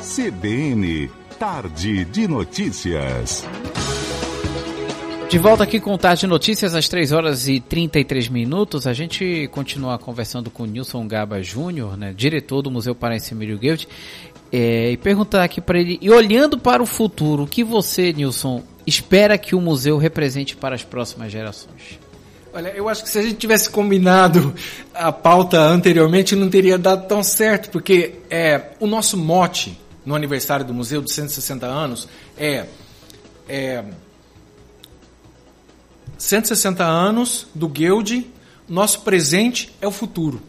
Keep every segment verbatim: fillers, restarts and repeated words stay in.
C B N, Tarde de Notícias. De volta aqui com o Tarde de Notícias, às três horas e trinta e três minutos. A gente continua conversando com o Nilson Gaba Júnior, né, diretor do Museu Paraense Emílio Guild, é, e perguntar aqui para ele, e olhando para o futuro, o que você, Nilson, espera que o museu represente para as próximas gerações? Olha, eu acho que se a gente tivesse combinado a pauta anteriormente, não teria dado tão certo, porque é, o nosso mote no aniversário do museu dos cento e sessenta anos é, é cento e sessenta anos do Guild, nosso presente é o futuro.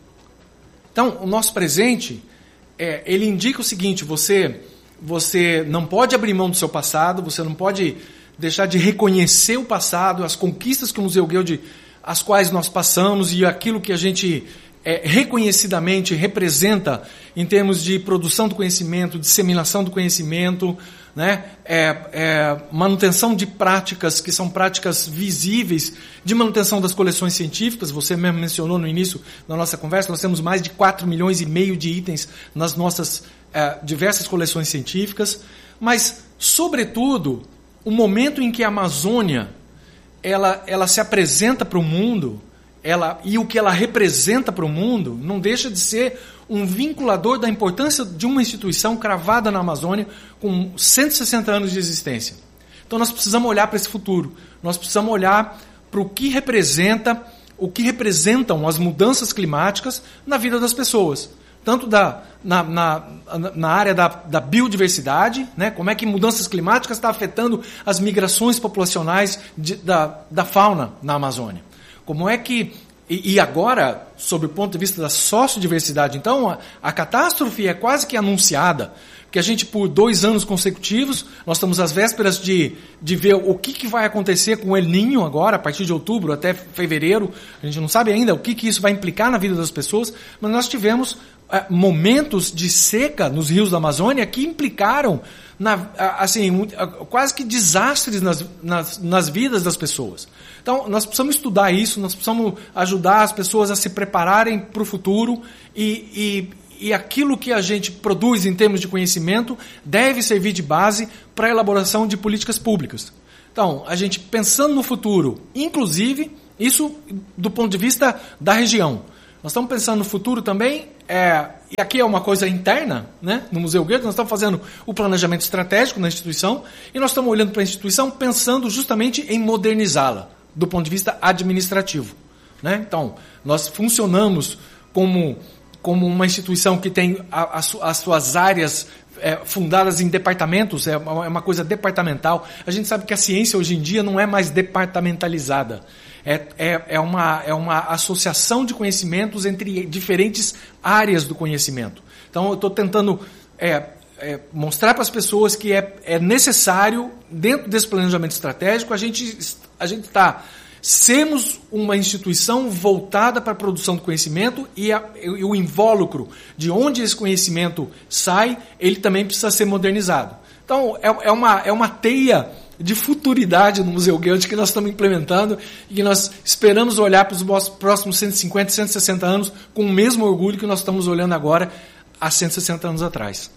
Então, o nosso presente, é, ele indica o seguinte, você, você não pode abrir mão do seu passado, você não pode deixar de reconhecer o passado, as conquistas que o Museu Guild, as quais nós passamos e aquilo que a gente é, reconhecidamente representa em termos de produção do conhecimento, disseminação do conhecimento, né? é, é, manutenção de práticas que são práticas visíveis de manutenção das coleções científicas. Você mesmo mencionou no início da nossa conversa, nós temos mais de quatro milhões e meio de itens nas nossas é, diversas coleções científicas, mas, sobretudo, o momento em que a Amazônia ela, ela se apresenta para o mundo, ela, e o que ela representa para o mundo, não deixa de ser um vinculador da importância de uma instituição cravada na Amazônia com cento e sessenta anos de existência. Então nós precisamos olhar para esse futuro, nós precisamos olhar para o que representa, o que representam as mudanças climáticas na vida das pessoas. Tanto da, na, na, na área da, da biodiversidade, né? Como é que mudanças climáticas estão afetando as migrações populacionais de, da, da fauna na Amazônia. Como é que, e, e agora, sob o ponto de vista da sociodiversidade, então, a, a catástrofe é quase que anunciada, que a gente, por dois anos consecutivos, nós estamos às vésperas de, de ver o que, que vai acontecer com o El Niño agora, a partir de outubro até fevereiro. A gente não sabe ainda o que, que isso vai implicar na vida das pessoas, mas nós tivemos é, momentos de seca nos rios da Amazônia que implicaram na, assim, quase que desastres nas, nas, nas vidas das pessoas. Então, nós precisamos estudar isso, nós precisamos ajudar as pessoas a se prepararem para o futuro e... e E aquilo que a gente produz em termos de conhecimento deve servir de base para a elaboração de políticas públicas. Então, a gente pensando no futuro, inclusive, isso do ponto de vista da região. Nós estamos pensando no futuro também, é, e aqui é uma coisa interna, né, no Museu Guild, nós estamos fazendo o planejamento estratégico na instituição, e nós estamos olhando para a instituição pensando justamente em modernizá-la, do ponto de vista administrativo. Né? Então, nós funcionamos como... como uma instituição que tem a, a, as suas áreas é, fundadas em departamentos, é uma, é uma coisa departamental. A gente sabe que a ciência hoje em dia não é mais departamentalizada. É, é, é, uma, é uma associação de conhecimentos entre diferentes áreas do conhecimento. Então, eu estou tentando é, é, mostrar para as pessoas que é, é necessário, dentro desse planejamento estratégico, a gente a gente está... sermos uma instituição voltada para a produção do conhecimento e, a, e o invólucro de onde esse conhecimento sai, ele também precisa ser modernizado. Então, é, é, uma, é uma teia de futuridade no Museu Guild que nós estamos implementando e que nós esperamos olhar para os próximos cento e cinquenta, cento e sessenta anos com o mesmo orgulho que nós estamos olhando agora há cento e sessenta anos atrás.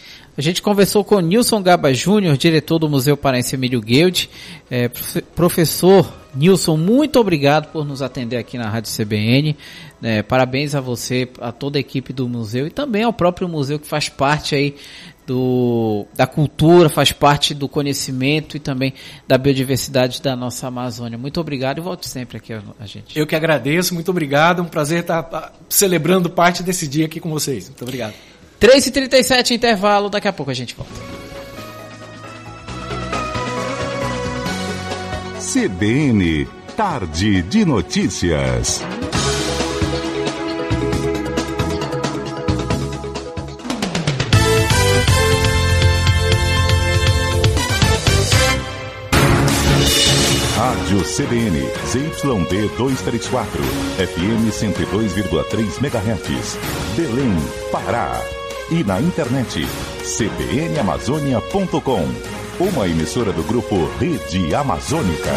A gente conversou com o Nilson Gaba Júnior, diretor do Museu Paraense Emílio Guild. É, professor Nilson, muito obrigado por nos atender aqui na Rádio C B N. É, parabéns a você, a toda a equipe do museu e também ao próprio museu que faz parte aí do, da cultura, faz parte do conhecimento e também da biodiversidade da nossa Amazônia. Muito obrigado e volte sempre aqui a, a gente. Eu que agradeço, muito obrigado. É um prazer estar celebrando parte desse dia aqui com vocês. Muito obrigado. três e trinta e sete, intervalo, daqui a pouco a gente volta. C B N, Tarde de Notícias. Rádio C B N, Z Y D duzentos e trinta e quatro, F M cento e dois vírgula três megahertz, Belém, Pará. E na internet, c b n amazônia ponto com, uma emissora do grupo Rede Amazônica.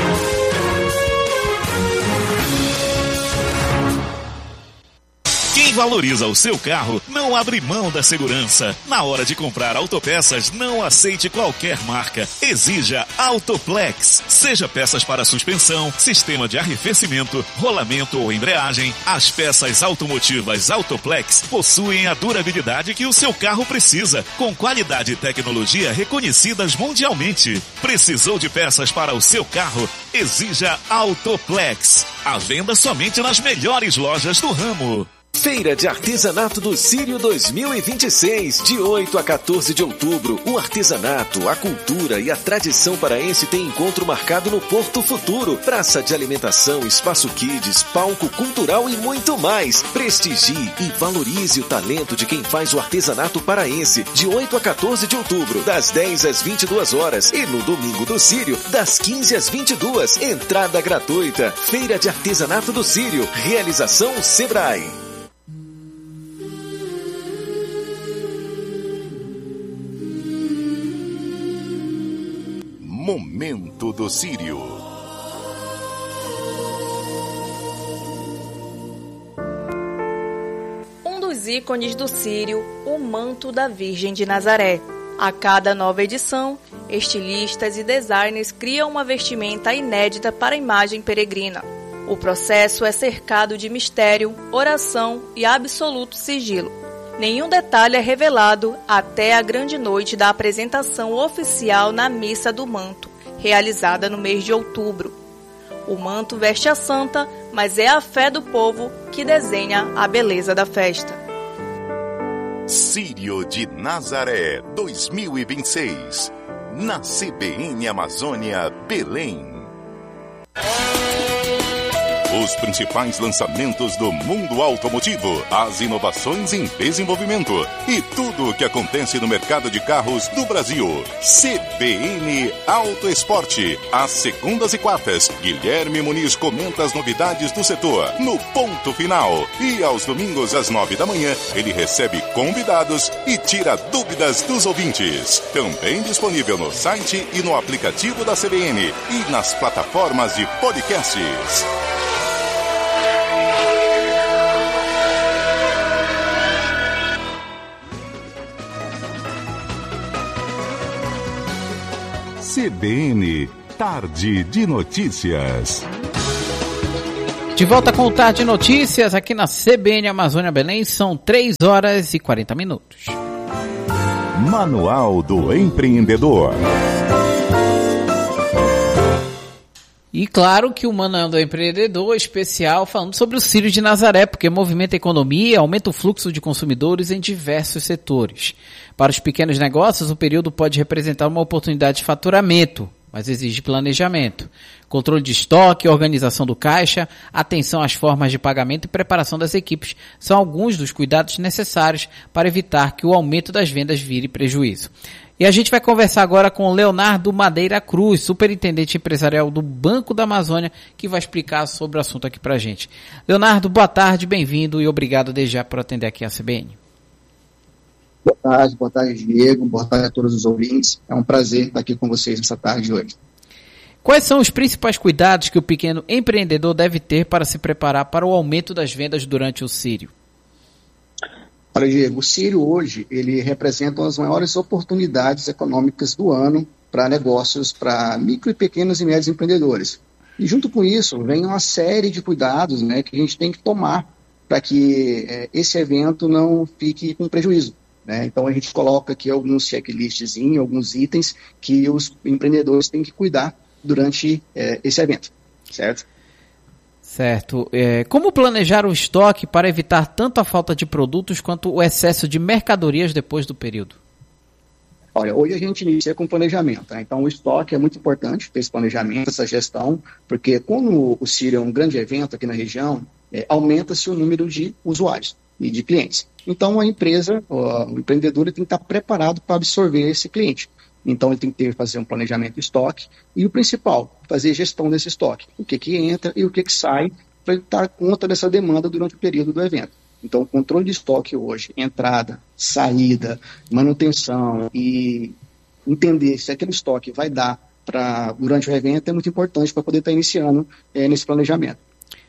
Quem valoriza o seu carro, não abre mão da segurança. Na hora de comprar autopeças, não aceite qualquer marca. Exija Autoplex. Seja peças para suspensão, sistema de arrefecimento, rolamento ou embreagem, as peças automotivas Autoplex possuem a durabilidade que o seu carro precisa, com qualidade e tecnologia reconhecidas mundialmente. Precisou de peças para o seu carro? Exija Autoplex. A venda somente nas melhores lojas do ramo. Feira de Artesanato do Círio dois mil e vinte e seis, de oito a quatorze de outubro. O artesanato, a cultura e a tradição paraense tem encontro marcado no Porto Futuro. Praça de alimentação, espaço kids, palco cultural e muito mais. Prestigie e valorize o talento de quem faz o artesanato paraense. De oito a quatorze de outubro, das dez às vinte e duas horas. E no domingo do Círio, das quinze às vinte e duas. Entrada gratuita. Feira de Artesanato do Círio. Realização Sebrae. Momento do Círio. Um dos ícones do Círio, o manto da Virgem de Nazaré. A cada nova edição, estilistas e designers criam uma vestimenta inédita para a imagem peregrina. O processo é cercado de mistério, oração e absoluto sigilo. Nenhum detalhe é revelado até a grande noite da apresentação oficial na Missa do Manto, realizada no mês de outubro. O manto veste a santa, mas é a fé do povo que desenha a beleza da festa. Círio de Nazaré dois mil e vinte e seis, na C B N Amazônia, Belém. Os principais lançamentos do mundo automotivo, as inovações em desenvolvimento e tudo o que acontece no mercado de carros do Brasil. C B N Auto Esporte. Às segundas e quartas, Guilherme Muniz comenta as novidades do setor no ponto final. E aos domingos, às nove da manhã, ele recebe convidados e tira dúvidas dos ouvintes. Também disponível no site e no aplicativo da C B N e nas plataformas de podcasts. C B N Tarde de Notícias. De volta com o Tarde de Notícias aqui na C B N Amazônia Belém, são três horas e quarenta minutos. Manual do Empreendedor. E claro que o Manual do Empreendedor especial falando sobre o Círio de Nazaré, porque movimenta a economia, aumenta o fluxo de consumidores em diversos setores. Para os pequenos negócios, o período pode representar uma oportunidade de faturamento, mas exige planejamento, controle de estoque, organização do caixa, atenção às formas de pagamento e preparação das equipes são alguns dos cuidados necessários para evitar que o aumento das vendas vire prejuízo. E a gente vai conversar agora com o Leonardo Madeira Cruz, superintendente empresarial do Banco da Amazônia, que vai explicar sobre o assunto aqui pra gente. Leonardo, boa tarde, bem-vindo e obrigado desde já por atender aqui a C B N. Boa tarde, boa tarde, Diego, boa tarde a todos os ouvintes. É um prazer estar aqui com vocês nessa tarde de hoje. Quais são os principais cuidados que o pequeno empreendedor deve ter para se preparar para o aumento das vendas durante o Círio? Olha, Diego, o Círio hoje, ele representa uma das maiores oportunidades econômicas do ano para negócios, para micro, e pequenos e médios empreendedores. E junto com isso, vem uma série de cuidados, né, que a gente tem que tomar para que é, esse evento não fique com prejuízo. Né? Então a gente coloca aqui alguns checklistzinhos, alguns itens que os empreendedores têm que cuidar durante é, esse evento, certo? Certo. É, como planejar o estoque para evitar tanto a falta de produtos quanto o excesso de mercadorias depois do período? Olha, hoje a gente inicia com planejamento, tá? Então o estoque é muito importante ter esse planejamento, essa gestão, porque como o Círio é um grande evento aqui na região, é, aumenta-se o número de usuários e de clientes. Então a empresa, o empreendedor, ele tem que estar preparado para absorver esse cliente. Então ele tem que ter, fazer um planejamento de estoque e o principal, fazer gestão desse estoque. O que, que entra e o que, que sai para ele dar conta dessa demanda durante o período do evento. Então o controle de estoque hoje, entrada, saída, manutenção e entender se aquele estoque vai dar pra, durante o evento é muito importante para poder estar iniciando é, nesse planejamento.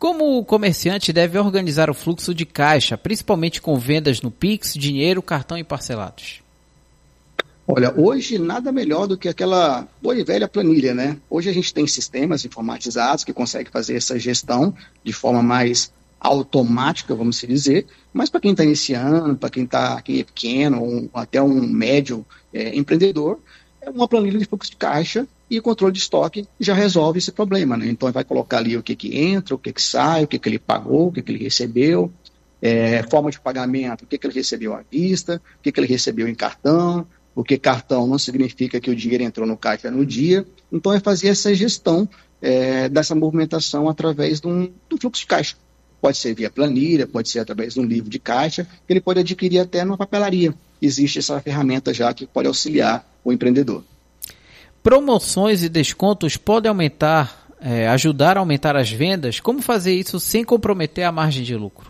Como o comerciante deve organizar o fluxo de caixa, principalmente com vendas no Pix, dinheiro, cartão e parcelados? Olha, hoje nada melhor do que aquela boa e velha planilha, né? Hoje a gente tem sistemas informatizados que conseguem fazer essa gestão de forma mais automática, vamos dizer, mas para quem está iniciando, para quem está quem é pequeno, ou até um médio é, empreendedor, é uma planilha de fluxo de caixa e o controle de estoque já resolve esse problema, né? Então ele vai colocar ali o que, que entra, o que, que sai, o que, que ele pagou, o que, que ele recebeu, é, forma de pagamento, o que, que ele recebeu à vista, o que, que ele recebeu em cartão, porque cartão não significa que o dinheiro entrou no caixa no dia. Então é fazer essa gestão é, dessa movimentação através de um, do fluxo de caixa. Pode ser via planilha, pode ser através de um livro de caixa, que ele pode adquirir até numa papelaria. Existe essa ferramenta já que pode auxiliar o empreendedor. Promoções e descontos podem aumentar, é, ajudar a aumentar as vendas? Como fazer isso sem comprometer a margem de lucro?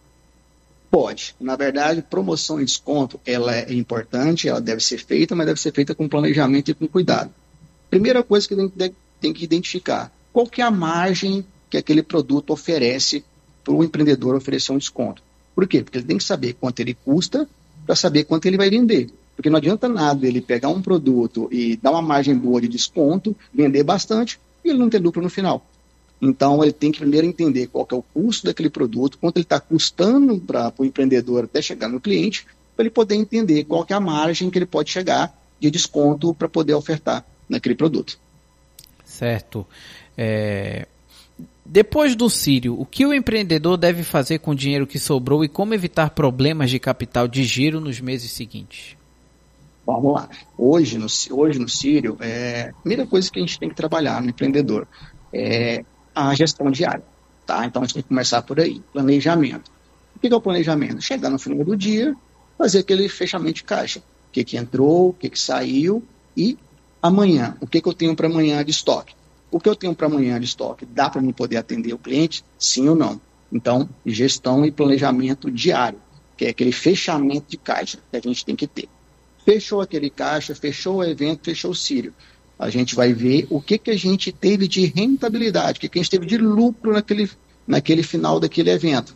Pode. Na verdade, promoção e desconto, ela é importante, ela deve ser feita, mas deve ser feita com planejamento e com cuidado. Primeira coisa que tem, tem que identificar, qual que é a margem que aquele produto oferece para o empreendedor oferecer um desconto. Por quê? Porque ele tem que saber quanto ele custa para saber quanto ele vai vender. Porque não adianta nada ele pegar um produto e dar uma margem boa de desconto, vender bastante e ele não ter lucro no final. Então, ele tem que primeiro entender qual que é o custo daquele produto, quanto ele está custando para o empreendedor até chegar no cliente, para ele poder entender qual que é a margem que ele pode chegar de desconto para poder ofertar naquele produto. Certo. É... Depois do Círio, o que o empreendedor deve fazer com o dinheiro que sobrou e como evitar problemas de capital de giro nos meses seguintes? Vamos lá. Hoje no, hoje no Círio, é, a primeira coisa que a gente tem que trabalhar no empreendedor é a gestão diária, tá? Então a gente tem que começar por aí, planejamento. O que é o planejamento? Chegar no final do dia, fazer aquele fechamento de caixa. O que que entrou, o que que saiu e amanhã, o que que eu tenho para amanhã de estoque? O que eu tenho para amanhã de estoque? Dá para mim poder atender o cliente? Sim ou não? Então, gestão e planejamento diário, que é aquele fechamento de caixa que a gente tem que ter. Fechou aquele caixa, fechou o evento, fechou o Círio. A gente vai ver o que, que a gente teve de rentabilidade, o que, que a gente teve de lucro naquele, naquele final daquele evento.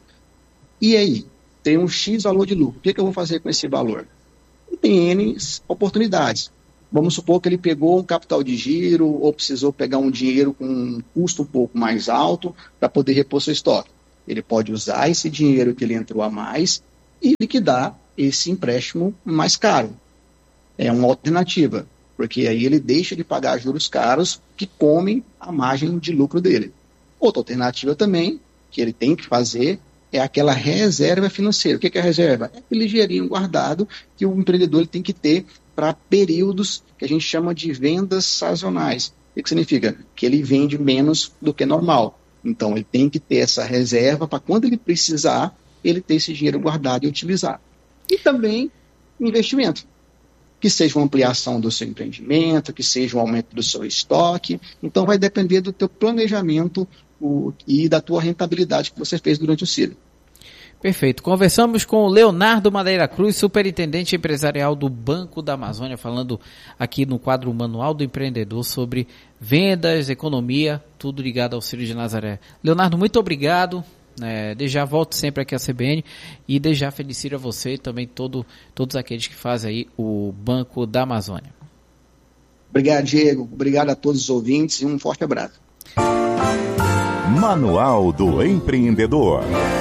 E aí, tem um X valor de lucro. O que, que eu vou fazer com esse valor? E tem N oportunidades. Vamos supor que ele pegou um capital de giro ou precisou pegar um dinheiro com um custo um pouco mais alto para poder repor seu estoque. Ele pode usar esse dinheiro que ele entrou a mais e liquidar esse empréstimo mais caro. É uma alternativa, porque aí ele deixa de pagar juros caros que comem a margem de lucro dele. Outra alternativa também, que ele tem que fazer, é aquela reserva financeira. O que é a reserva? É aquele dinheirinho guardado que o empreendedor ele tem que ter para períodos que a gente chama de vendas sazonais. O que significa? Que ele vende menos do que normal. Então, ele tem que ter essa reserva para quando ele precisar, ele ter esse dinheiro guardado e utilizar. E também investimento. Que seja uma ampliação do seu empreendimento, que seja um aumento do seu estoque. Então, vai depender do teu planejamento o, e da tua rentabilidade que você fez durante o Círio. Perfeito. Conversamos com o Leonardo Madeira Cruz, superintendente empresarial do Banco da Amazônia, falando aqui no quadro Manual do Empreendedor sobre vendas, economia, tudo ligado ao Círio de Nazaré. Leonardo, muito obrigado. É, desde já volto sempre aqui à C B N e desde já felicito a você e também todo, todos aqueles que fazem aí o Banco da Amazônia. Obrigado, Diego. Obrigado a todos os ouvintes e um forte abraço. Manual do Empreendedor.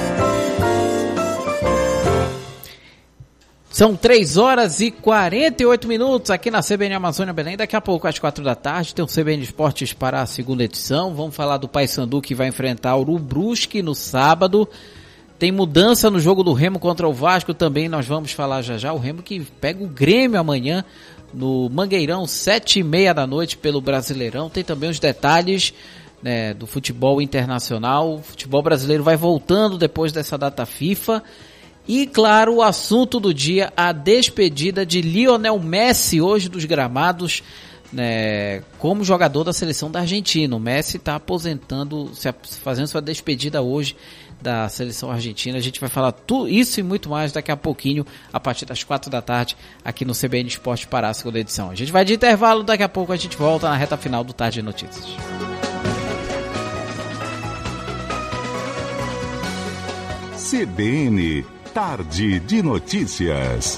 São três horas e quarenta e oito minutos aqui na C B N Amazônia Belém. Daqui a pouco, às quatro da tarde, tem o C B N Esportes para a segunda edição. Vamos falar do Paysandu que vai enfrentar o Urubrusque no sábado. Tem mudança no jogo do Remo contra o Vasco também. Nós vamos falar já já. O Remo que pega o Grêmio amanhã no Mangueirão, sete e meia da noite pelo Brasileirão. Tem também os detalhes, né, do futebol internacional. O futebol brasileiro vai voltando depois dessa data FIFA. E, claro, o assunto do dia, a despedida de Lionel Messi, hoje dos gramados, né, como jogador da seleção da Argentina. O Messi está aposentando, se fazendo sua despedida hoje da seleção argentina. A gente vai falar tudo isso e muito mais daqui a pouquinho, a partir das quatro da tarde, aqui no C B N Esporte para a segunda edição. A gente vai de intervalo, daqui a pouco a gente volta na reta final do Tarde de Notícias. C B N, Tarde de Notícias.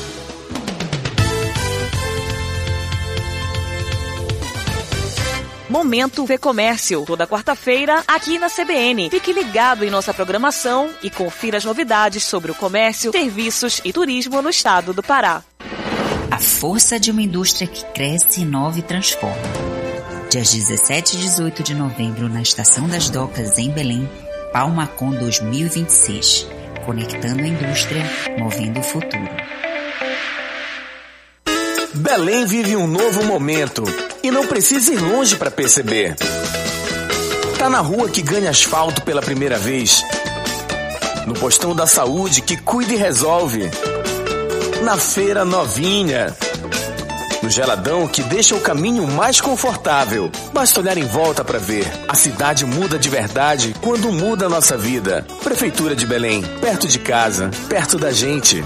Momento Vê Comércio, toda quarta-feira aqui na C B N. Fique ligado em nossa programação e confira as novidades sobre o comércio, serviços e turismo no estado do Pará. A força de uma indústria que cresce, inova e transforma. Dias dezessete e dezoito de novembro, na Estação das Docas, em Belém, Palmacon dois mil e vinte e seis. Conectando a indústria, movendo o futuro. Belém vive um novo momento e não precisa ir longe para perceber. Tá na rua que ganha asfalto pela primeira vez, no postão da saúde que cuida e resolve, na feira novinha, no geladão que deixa o caminho mais confortável. Basta olhar em volta para ver. A cidade muda de verdade quando muda a nossa vida. Prefeitura de Belém, perto de casa, perto da gente.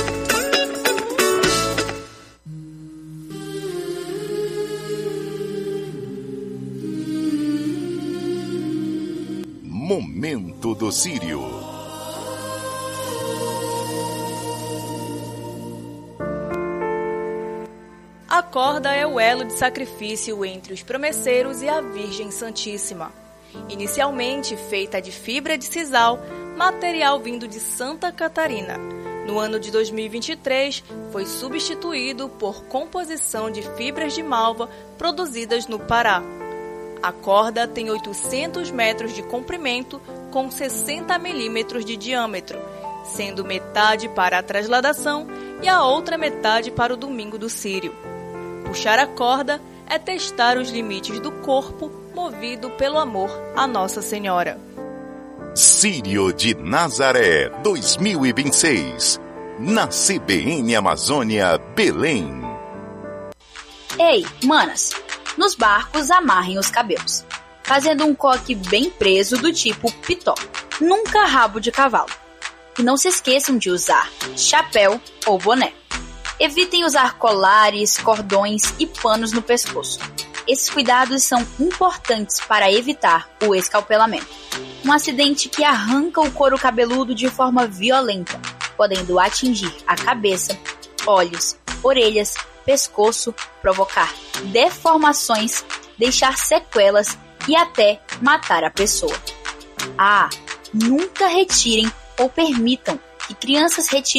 Momento do Círio. A corda é o elo de sacrifício entre os promesseiros e a Virgem Santíssima. Inicialmente feita de fibra de sisal, material vindo de Santa Catarina, no ano de dois mil e vinte e três foi substituído por composição de fibras de malva produzidas no Pará. A corda tem oitocentos metros de comprimento com sessenta milímetros de diâmetro, sendo metade para a trasladação e a outra metade para o Domingo do Círio. Puxar a corda é testar os limites do corpo movido pelo amor a Nossa Senhora. Círio de Nazaré dois mil e vinte e seis, na C B N Amazônia, Belém. Ei, manas! Nos barcos, amarrem os cabelos, fazendo um coque bem preso do tipo pitó, nunca rabo de cavalo. E não se esqueçam de usar chapéu ou boné. Evitem usar colares, cordões e panos no pescoço. Esses cuidados são importantes para evitar o escalpelamento, um acidente que arranca o couro cabeludo de forma violenta, podendo atingir a cabeça, olhos, orelhas, pescoço, provocar deformações, deixar sequelas e até matar a pessoa. Ah, nunca retirem ou permitam que crianças retirem